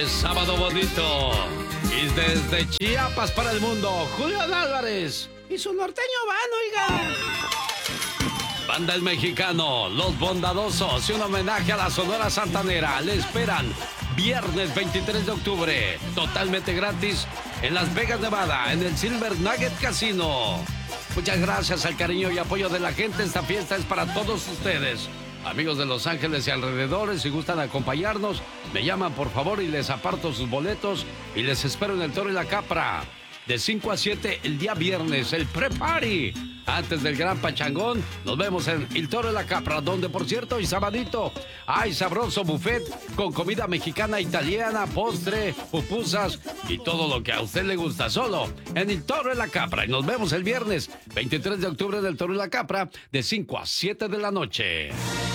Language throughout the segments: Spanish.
Es sábado bonito. Y desde Chiapas para el mundo, Julián Álvarez y su norteño van, oiga. Banda El Mexicano, Los Bondadosos y un homenaje a la Sonora Santanera. Le esperan viernes 23 de octubre, totalmente gratis, en Las Vegas, Nevada, en el Silver Nugget Casino. Muchas gracias al cariño y apoyo de la gente. Esta fiesta es para todos ustedes. Amigos de Los Ángeles y alrededores, si gustan acompañarnos, me llaman por favor y les aparto sus boletos y les espero en el Toro y la Capra. De 5 a 7 el día viernes, el pre-party. Antes del gran pachangón, nos vemos en El Toro y la Capra, donde por cierto, y sabadito, hay sabroso buffet con comida mexicana, italiana, postre, pupusas y todo lo que a usted le gusta, solo en El Toro y la Capra. Y nos vemos el viernes 23 de octubre del Toro y la Capra, de 5 a 7 de la noche.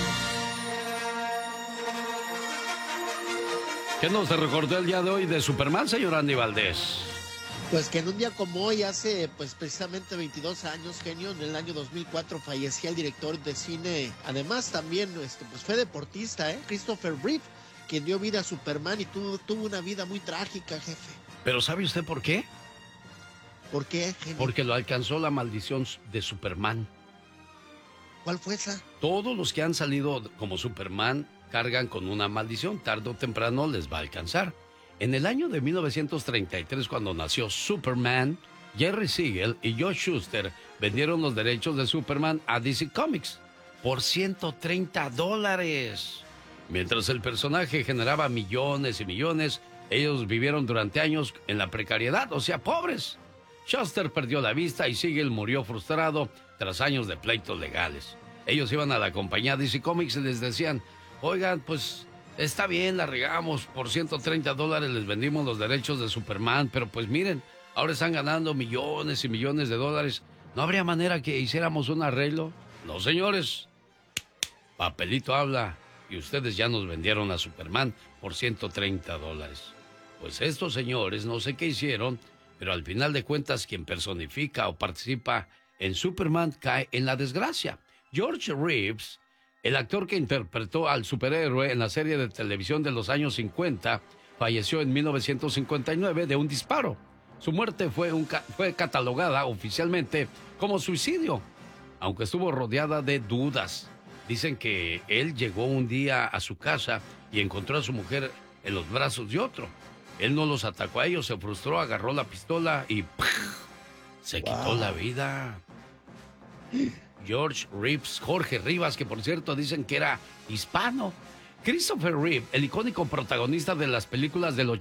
¿Qué nos recordó el día de hoy de Superman, señor Andy Valdés? Pues que en un día como hoy, hace pues precisamente 22 años, genio, en el año 2004 fallecía el director de cine. Además también pues fue deportista, Christopher Reeve, quien dio vida a Superman y tuvo una vida muy trágica, jefe. ¿Pero sabe usted por qué? ¿Por qué, genio? Porque lo alcanzó la maldición de Superman. ¿Cuál fue esa? Todos los que han salido como Superman cargan con una maldición, tarde o temprano les va a alcanzar. En el año de 1933, cuando nació Superman, Jerry Siegel y Joe Shuster vendieron los derechos de Superman a DC Comics por $130. Mientras el personaje generaba millones y millones, ellos vivieron durante años en la precariedad, o sea, pobres. Shuster perdió la vista y Siegel murió frustrado tras años de pleitos legales. Ellos iban a la compañía DC Comics y les decían: oigan, pues está bien, la regamos, por $130 les vendimos los derechos de Superman, pero pues miren, ahora están ganando millones y millones de dólares. ¿No habría manera que hiciéramos un arreglo? No, señores. Papelito habla, y ustedes ya nos vendieron a Superman por $130. Pues estos señores no sé qué hicieron, pero al final de cuentas quien personifica o participa en Superman cae en la desgracia. George Reeves, el actor que interpretó al superhéroe en la serie de televisión de los años 50, falleció en 1959 de un disparo. Su muerte fue catalogada oficialmente como suicidio, aunque estuvo rodeada de dudas. Dicen que él llegó un día a su casa y encontró a su mujer en los brazos de otro. Él no los atacó a ellos, se frustró, agarró la pistola y se quitó la vida. George Reeves, Jorge Rivas, que por cierto dicen que era hispano. Christopher Reeve, el icónico protagonista de las películas del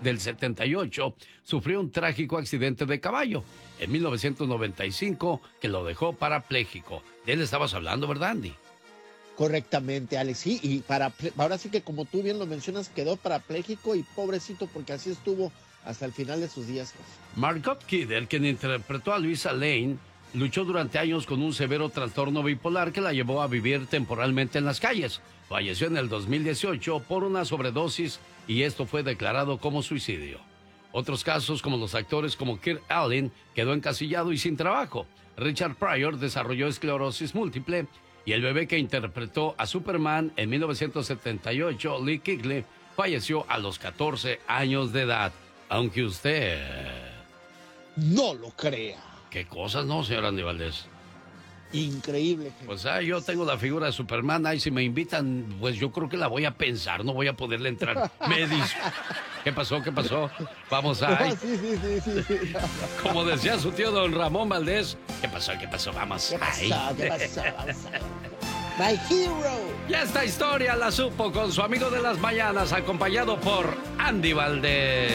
78, sufrió un trágico accidente de caballo en 1995 que lo dejó parapléjico. De él estabas hablando, ¿verdad, Andy? Correctamente, Alex, sí, y ahora sí que como tú bien lo mencionas, quedó parapléjico y pobrecito porque así estuvo hasta el final de sus días. Margot Kidder, quien interpretó a Luisa Lane, luchó durante años con un severo trastorno bipolar que la llevó a vivir temporalmente en las calles. Falleció en el 2018 por una sobredosis y esto fue declarado como suicidio. Otros casos, como los actores como Kirk Allen, quedó encasillado y sin trabajo. Richard Pryor desarrolló esclerosis múltiple y el bebé que interpretó a Superman en 1978, Lee Kigley, falleció a los 14 años de edad. Aunque usted no lo crea. ¿Qué cosas, no, señor Andy Valdés? Increíble. Pues yo tengo la figura de Superman, y si me invitan, pues yo creo que la voy a pensar, no voy a poderle entrar. Me dice, ¿qué pasó? Vamos a... Sí. Como decía su tío don Ramón Valdés, ¿qué pasó? Vamos. ¿Qué pasó? My hero. Y esta historia la supo con su amigo de las mañanas, acompañado por Andy Valdés.